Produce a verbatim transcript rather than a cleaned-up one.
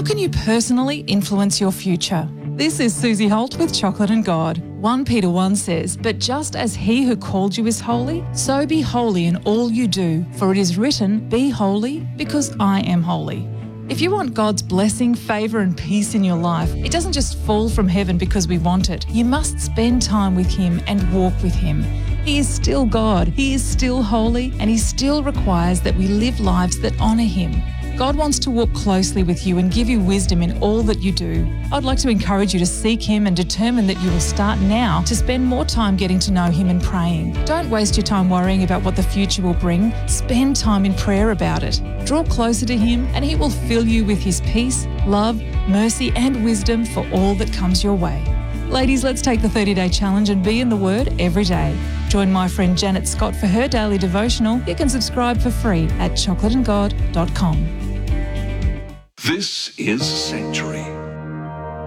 can you personally influence your future? This is Susie Holt with Chocolate and God. First Peter one says, "But just as he who called you is holy, so be holy in all you do, for it is written, 'Be holy, because I am holy.'" If you want God's blessing, favour and peace in your life, it doesn't just fall from heaven because we want it. You must spend time with Him and walk with Him. He is still God, He is still holy, and He still requires that we live lives that honour Him. God wants to walk closely with you and give you wisdom in all that you do. I'd like to encourage you to seek Him and determine that you will start now to spend more time getting to know Him and praying. Don't waste your time worrying about what the future will bring. Spend time in prayer about it. Draw closer to Him and He will fill you with His peace, love, mercy and wisdom for all that comes your way. Ladies, let's take the thirty-day challenge and be in the Word every day. Join my friend Janet Scott for her daily devotional. You can subscribe for free at chocolate and god dot com. This is Sanctuary.